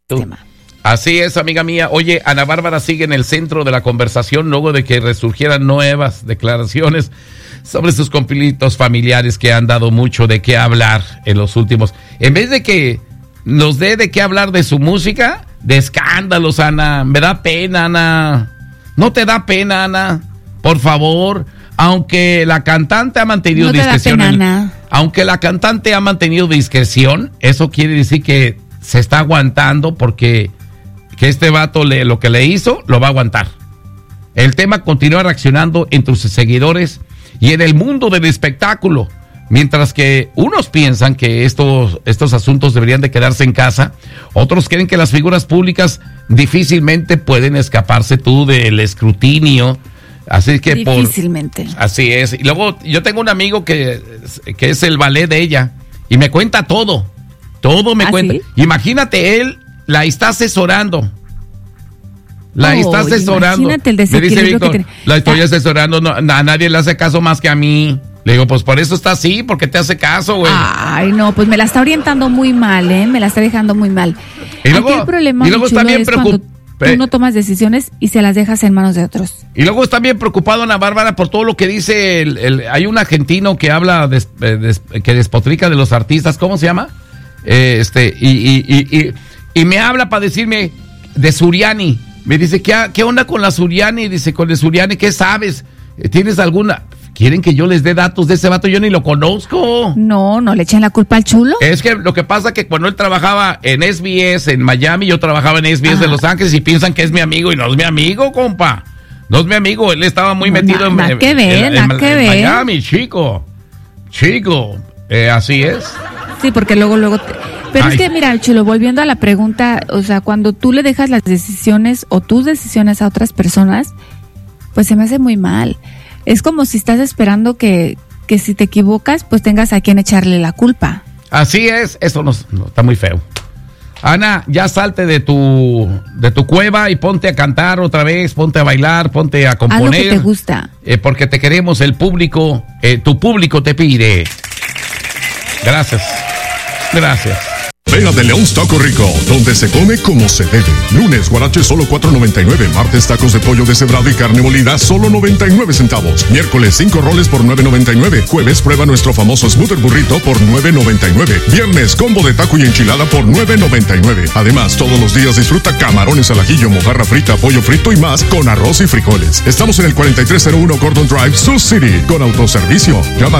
tema. Así es, amiga mía. Oye, Ana Bárbara sigue en el centro de la conversación luego de que resurgieran nuevas declaraciones sobre sus conflictos familiares que han dado mucho de qué hablar en los últimos. En vez de que nos dé de qué hablar de su música, de escándalos, Ana. Me da pena, Ana. ¿No te da pena, Ana? Por favor, aunque la cantante ha mantenido discreción. Da pena, Ana. Aunque la cantante ha mantenido discreción, eso quiere decir que se está aguantando porque que este vato lo que le hizo, lo va a aguantar. El tema continúa reaccionando entre sus seguidores y en el mundo del espectáculo. Mientras que unos piensan que estos asuntos deberían de quedarse en casa, otros creen que las figuras públicas difícilmente escaparse del escrutinio. Así que difícilmente. Así es. Y luego yo tengo un amigo que es el valet de ella y me cuenta todo. Todo me cuenta. ¿Sí? Imagínate, él la está asesorando. Está asesorando. Imagínate el me dice Víctor, que la estoy asesorando, no, a nadie le hace caso más que a mí. Le digo, pues por eso está así, porque te hace caso, güey. Ay, no, pues me la está orientando muy mal, me la está dejando muy mal. Y luego, aquí el problema está bien preocupado. Tú no tomas decisiones y se las dejas en manos de otros. Y luego está bien preocupado Ana Bárbara por todo lo que dice hay un argentino que habla que despotrica de los artistas, ¿cómo se llama? Y me habla para decirme de Suriani. Me dice, ¿qué onda con la Suriani? Dice, con el Suriani, ¿qué sabes? ¿Tienes alguna? ¿Quieren que yo les dé datos de ese vato? Yo ni lo conozco. No le echen la culpa al chulo. Es que lo que pasa es que cuando él trabajaba en SBS en Miami, yo trabajaba en SBS de Los Ángeles y piensan que es mi amigo y no es mi amigo, compa. No es mi amigo, él estaba muy metido en Miami, chico. Así es. Sí, porque luego... Pero es que mira, chulo, volviendo a la pregunta, o sea, cuando tú le dejas las decisiones o tus decisiones a otras personas, pues se me hace muy mal. Es como si estás esperando que si te equivocas, pues tengas a quien echarle la culpa. Así es, eso no está muy feo. Ana, ya salte de tu cueva y ponte a cantar otra vez, ponte a bailar, ponte a componer. Haz lo que te gusta. Porque te queremos, el público, tu público te pide. Gracias. Ven a De Leon's Taco Rico, donde se come como se debe. Lunes, guarache solo $4.99. Martes, tacos de pollo deshebrado y carne molida, solo 99 centavos. Miércoles, 5 roles por $9.99. Jueves, prueba nuestro famoso Smoother Burrito por $9.99. Viernes, combo de taco y enchilada por $9.99. Además, todos los días disfruta camarones al ajillo, mojarra frita, pollo frito y más con arroz y frijoles. Estamos en el 4301 Gordon Drive, Sioux City, con autoservicio. Llaman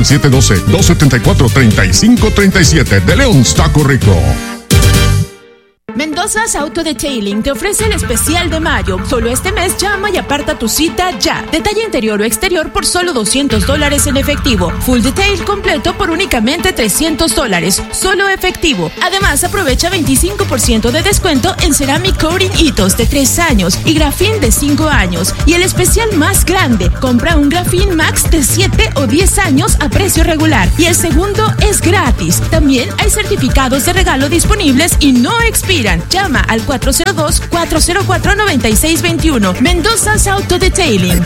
712-274-3537. De Leon's Taco Rico. Mendoza's Auto Detailing te ofrece el especial de mayo. Solo este mes llama y aparta tu cita ya. Detalle interior o exterior por solo $200 en efectivo. Full detail completo por únicamente $300. Solo efectivo. Además, aprovecha 25% de descuento en Ceramic Coating Hitos de 3 años y Grafin de 5 años. Y el especial más grande, compra un Grafin Max de 7 o 10 años a precio regular. Y el segundo es gratis. También hay certificados de regalo disponibles y no expiran. Llama al 402-404-9621. Mendoza's Auto Detailing.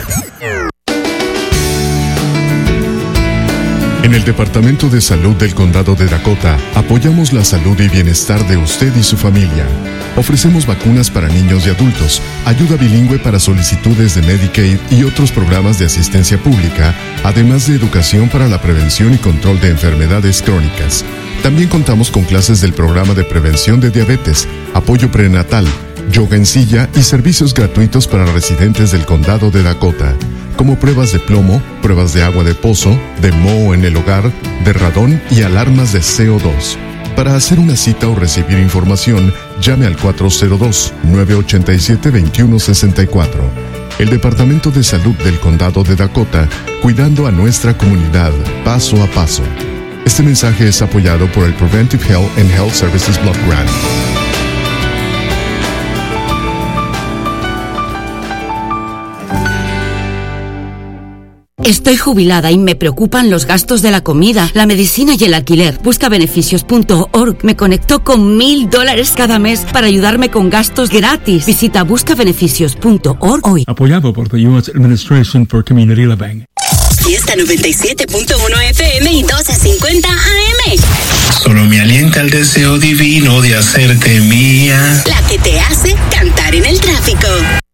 En el Departamento de Salud del Condado de Dakota, apoyamos la salud y bienestar de usted y su familia. Ofrecemos vacunas para niños y adultos, ayuda bilingüe para solicitudes de Medicaid y otros programas de asistencia pública, además de educación para la prevención y control de enfermedades crónicas. También contamos con clases del programa de prevención de diabetes, apoyo prenatal, yoga en silla y servicios gratuitos para residentes del condado de Dakota, como pruebas de plomo, pruebas de agua de pozo, de moho en el hogar, de radón y alarmas de CO2. Para hacer una cita o recibir información, llame al 402-987-2164. El Departamento de Salud del Condado de Dakota, cuidando a nuestra comunidad paso a paso. Este mensaje es apoyado por el Preventive Health and Health Services Block Grant. Estoy jubilada y me preocupan los gastos de la comida, la medicina y el alquiler. Buscabeneficios.org me conectó con $1,000 cada mes para ayudarme con gastos gratis. Visita buscabeneficios.org hoy. Apoyado por the U.S. Administration for Community Living. Fiesta 97.1 FM y 1250 AM. Solo me alienta el deseo divino de hacerte mía. La que tráfico.